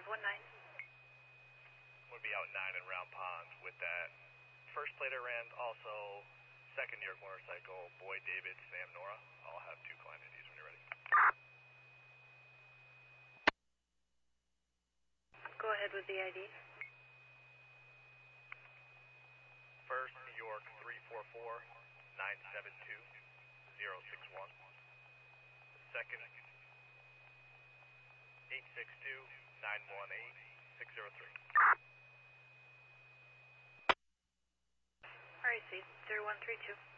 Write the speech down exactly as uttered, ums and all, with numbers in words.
five one nine. We'll be out nine in Round Pond with that first plate I ran. Also, second New York motorcycle, Boyd, David, Sam, Nora. I'll have two client I Ds when you're ready. Go ahead with the I D. First, New York three four four nine seven two zero six one. Second, eight six two nine one eight six zero three. R A C zero one three two.